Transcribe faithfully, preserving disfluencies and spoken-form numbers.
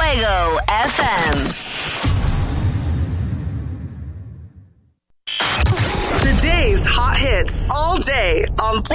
Fuego F M. Today's hot hits all day on Play